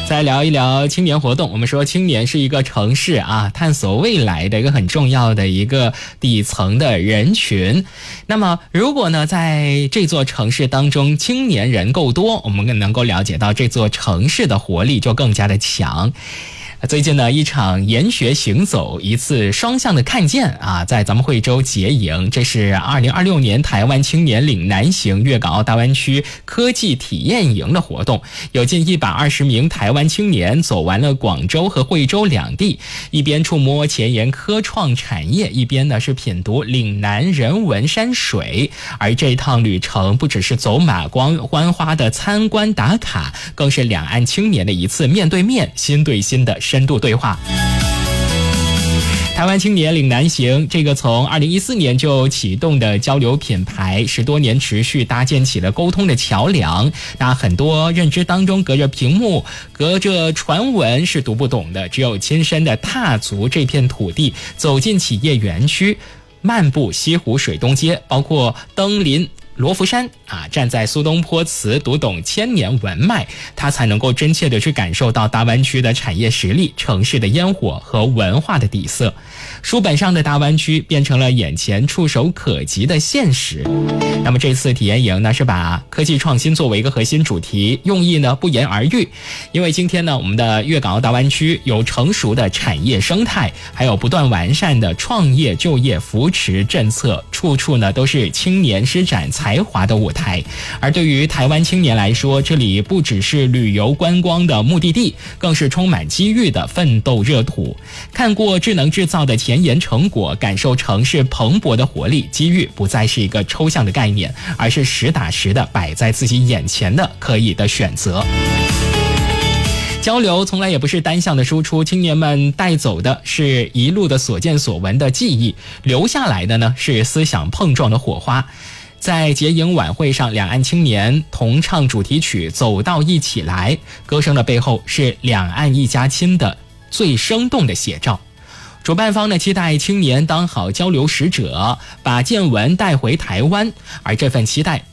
再聊一聊青年活动。我们说青年是一个城市啊，探索未来的一个很重要的一个底层的人群。那么如果呢在这座城市当中青年人够多，我们更能够了解到这座城市的活力就更加的强。最近呢，一场研学行走，一次双向的看见啊，在咱们惠州结营。这是2026年台湾青年岭南行粤港澳大湾区科技体验营的活动，有近120名台湾青年走完了广州和惠州两地，一边触摸前沿科创产业，一边呢是品读岭南人文山水。而这趟旅程不只是走马观花的参观打卡，更是两岸青年的一次面对面、心对心的深度对话。台湾青年岭南行，这个从2014年就启动的交流品牌，10多年持续搭建起了沟通的桥梁。那很多认知当中隔着屏幕、隔着传闻是读不懂的，只有亲身的踏足这片土地，走进企业园区，漫步西湖水东街，包括登临罗浮山啊，站在苏东坡词，读懂千年文脉，他才能够真切的去感受到大湾区的产业实力、城市的烟火和文化的底色。书本上的大湾区变成了眼前触手可及的现实。那么这次体验营呢，是把科技创新作为一个核心主题，用意呢不言而喻。因为今天呢，我们的粤港澳大湾区有成熟的产业生态，还有不断完善的创业就业扶持政策，处处呢都是青年施展才华的舞台。而对于台湾青年来说，这里不只是旅游观光的目的地，更是充满机遇的奋斗热土。看过智能制造的前沿成果，感受城市蓬勃的活力，机遇不再是一个抽象的概念，而是实打实的摆在自己眼前的可以的选择。交流从来也不是单向的输出，青年们带走的是一路的所见所闻的记忆，留下来的呢是思想碰撞的火花。在结营晚会上，两岸青年同唱主题曲《走到一起来》，歌声的背后是两岸一家亲的最生动的写照。主办方呢期待青年当好交流使者，把见闻带回台湾，而这份期待